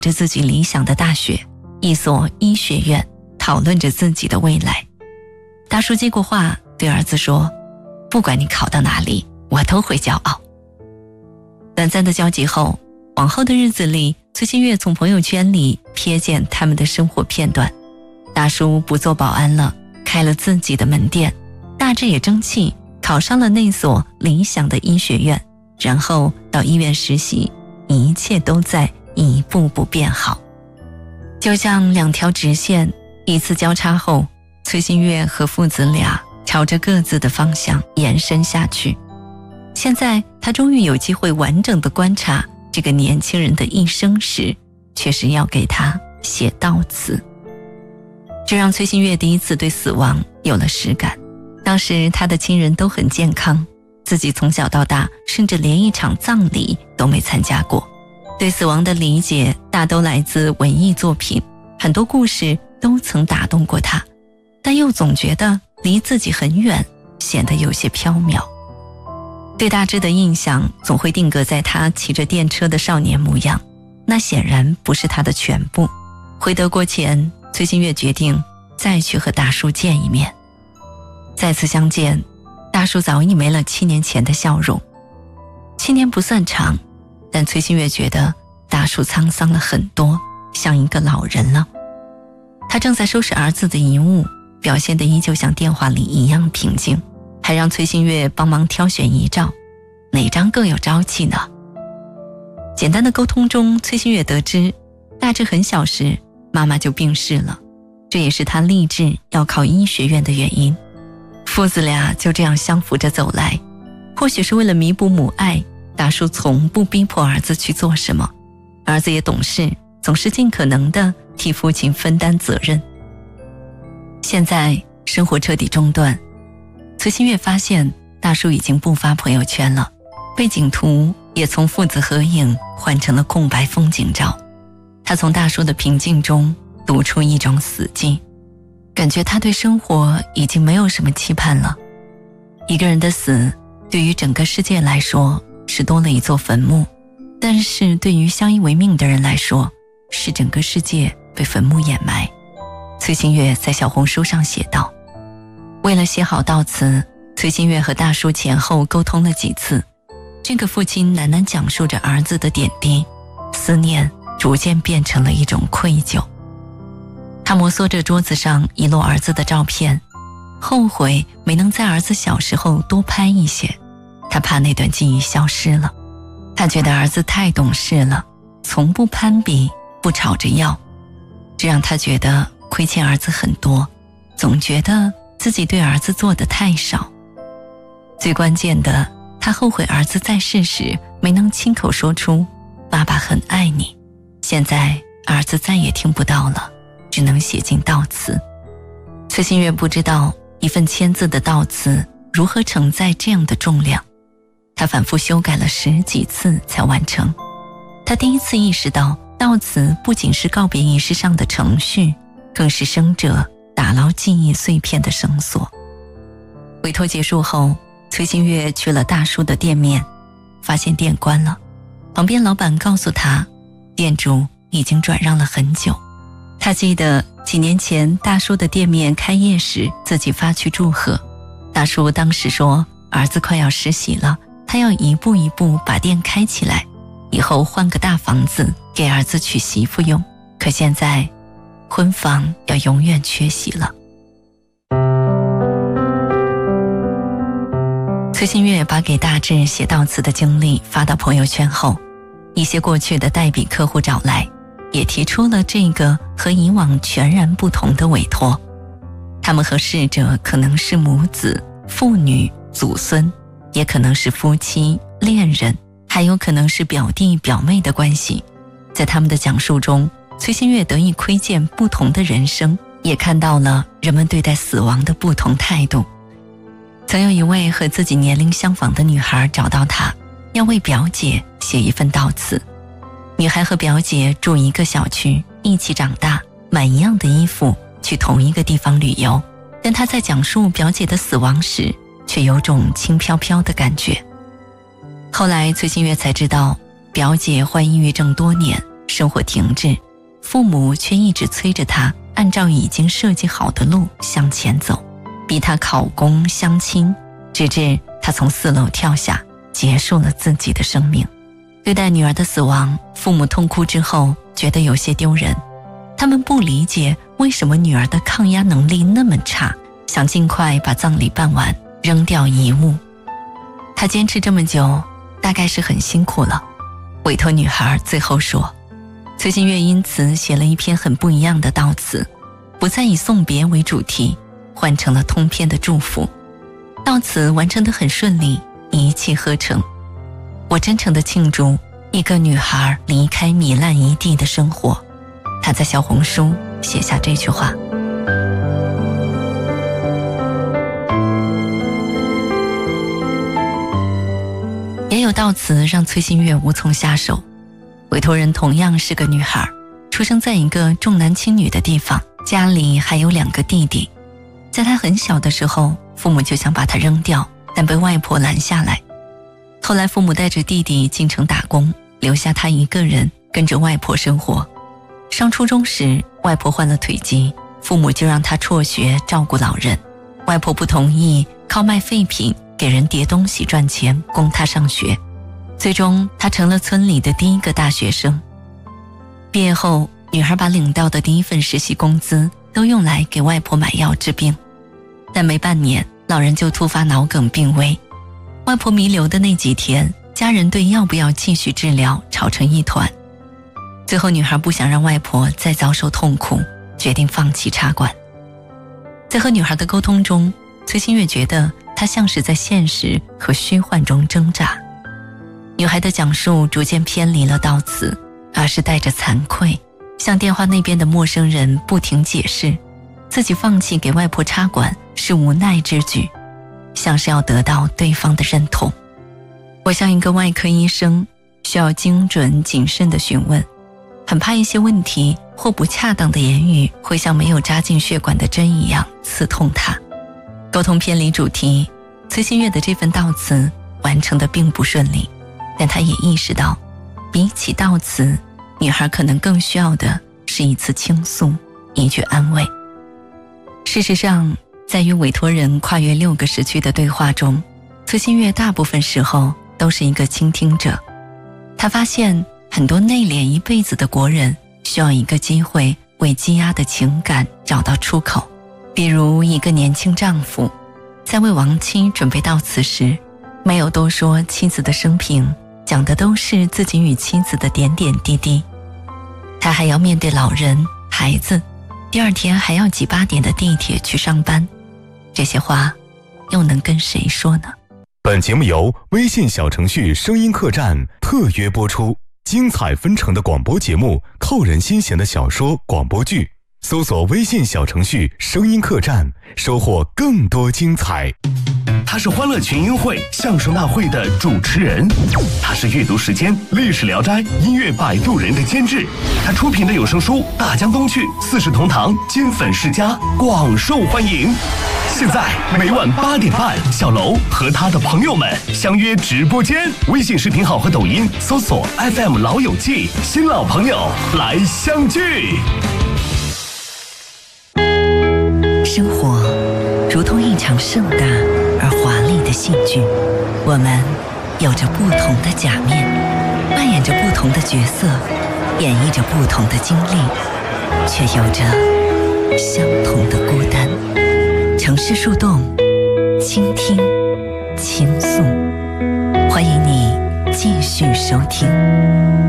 着自己理想的大学，一所医学院，讨论着自己的未来。大叔接过话，对儿子说：“不管你考到哪里，我都会骄傲。”短暂的交集后，往后的日子里，崔新月从朋友圈里瞥见他们的生活片段。大叔不做保安了，开了自己的门店，大志也争气，考上了那所理想的医学院，然后到医院实习，一切都在一步步变好。就像两条直线一次交叉后，崔新月和父子俩朝着各自的方向延伸下去。现在他终于有机会完整的观察这个年轻人的一生时，却是要给他写悼词。这让崔新月第一次对死亡有了实感。当时他的亲人都很健康，自己从小到大甚至连一场葬礼都没参加过。对死亡的理解大都来自文艺作品，很多故事都曾打动过他，但又总觉得离自己很远，显得有些缥缈。对大志的印象总会定格在他骑着电车的少年模样，那显然不是他的全部。回德国前，崔新月决定再去和大叔见一面。再次相见，大叔早已没了7年前的笑容。7年不算长，但崔新月觉得大叔沧桑了很多，像一个老人了。他正在收拾儿子的遗物，表现得依旧像电话里一样平静，还让崔新月帮忙挑选遗照，哪张更有朝气呢？简单的沟通中，崔新月得知大志很小时妈妈就病逝了，这也是他立志要考医学院的原因。父子俩就这样相扶着走来，或许是为了弥补母爱，大叔从不逼迫儿子去做什么，儿子也懂事，总是尽可能地替父亲分担责任。现在生活彻底中断，崔新月发现大叔已经不发朋友圈了，背景图也从父子合影换成了空白风景照。他从大叔的平静中读出一种死寂，感觉他对生活已经没有什么期盼了。一个人的死对于整个世界来说是多了一座坟墓，但是对于相依为命的人来说，是整个世界被坟墓掩埋。崔新月在小红书上写道。为了写好悼词，崔新月和大叔前后沟通了几次。这个父亲喃喃讲述着儿子的点滴，思念逐渐变成了一种愧疚。他摩挲着桌子上遗落儿子的照片，后悔没能在儿子小时候多拍一些，他怕那段记忆消失了。他觉得儿子太懂事了，从不攀比，不吵着要，这让他觉得亏欠儿子很多，总觉得自己对儿子做得太少。最关键的，他后悔儿子在世时没能亲口说出爸爸很爱你，现在儿子再也听不到了，只能写进悼词。崔新月不知道一份1000字的悼词如何承载这样的重量，他反复修改了10几次才完成。他第一次意识到，悼词不仅是告别仪式上的程序，更是生者打捞记忆碎片的绳索。委托结束后，崔新月去了大叔的店面，发现店关了，旁边老板告诉他，店主已经转让了很久。他记得几年前大叔的店面开业时，自己发去祝贺。大叔当时说，儿子快要实习了，他要一步一步把店开起来，以后换个大房子给儿子娶媳妇用。可现在婚房要永远缺席了。崔新月把给大志写悼词的经历发到朋友圈后，一些过去的代笔客户找来，也提出了这个和以往全然不同的委托。他们和逝者可能是母子、父女、祖孙，也可能是夫妻、恋人，还有可能是表弟表妹的关系。在他们的讲述中，崔新月得以窥见不同的人生，也看到了人们对待死亡的不同态度。曾有一位和自己年龄相仿的女孩找到他，要为表姐写一份悼词。女孩和表姐住一个小区，一起长大，买一样的衣服，去同一个地方旅游，但她在讲述表姐的死亡时，却有种轻飘飘的感觉。后来崔新月才知道，表姐患抑郁症多年， 生活停滞，父母却一直催着她按照已经设计好的路向前走，逼她考公相亲，直至她从4楼跳下，结束了自己的生命。对待女儿的死亡，父母痛哭之后觉得有些丢人，他们不理解为什么女儿的抗压能力那么差，想尽快把葬礼办完，扔掉遗物。她坚持这么久，大概是很辛苦了。委托女孩最后说，崔新月因此写了一篇很不一样的悼词，不再以送别为主题，换成了通篇的祝福。悼词完成得很顺利，一气呵成。我真诚地庆祝一个女孩离开糜烂一地的生活。她在小红书写下这句话。也有悼词让崔新月无从下手。委托人同样是个女孩，出生在一个重男轻女的地方，家里还有2个弟弟。在她很小的时候，父母就想把她扔掉，但被外婆拦下来。后来父母带着弟弟进城打工，留下她一个人跟着外婆生活。上初中时，外婆患了腿疾，父母就让她辍学照顾老人。外婆不同意，靠卖废品给人叠东西赚钱供她上学。最终她成了村里的第1个大学生。毕业后，女孩把领到的第1份实习工资都用来给外婆买药治病，但没半年，老人就突发脑梗病危。外婆弥留的那几天，家人对要不要继续治疗吵成一团。最后女孩不想让外婆再遭受痛苦，决定放弃插管。在和女孩的沟通中，崔新月觉得她像是在现实和虚幻中挣扎。女孩的讲述逐渐偏离了悼词，而是带着惭愧，向电话那边的陌生人不停解释，自己放弃给外婆插管是无奈之举，像是要得到对方的认同。我像一个外科医生，需要精准谨慎的询问，很怕一些问题或不恰当的言语会像没有扎进血管的针一样刺痛他。沟通偏离主题，崔新月的这份悼词完成的并不顺利，但她也意识到，比起悼词，女孩可能更需要的是一次倾诉，一句安慰。事实上，在与委托人跨越6个时区的对话中，崔新月大部分时候都是一个倾听者。她发现很多内敛一辈子的国人需要一个机会为积压的情感找到出口。比如一个年轻丈夫在为亡妻准备悼词时，没有多说妻子的生平，讲的都是自己与妻子的点点滴滴。他还要面对老人、孩子，第2天还要挤8点的地铁去上班，这些话又能跟谁说呢？ 本节目由微信小程序声音客栈特约播出，精彩纷呈的广播节目，扣人心弦的小说广播剧，搜索微信小程序声音客栈，收获更多精彩。 他是欢乐群英会相声大会的主持人，他是阅读时间历史聊斋音乐摆渡人的监制，他出品的有声书《大江东去》4世同堂金粉世家广受欢迎。现在每晚8点半，小楼和他的朋友们相约直播间，微信视频号和抖音搜索 FM 老友记，新老朋友来相聚。 生活如同一场盛大而华丽的戏剧，我们有着不同的假面，扮演着不同的角色，演绎着不同的经历，却有着相同的孤单。城市树洞，倾听，倾诉，欢迎你继续收听。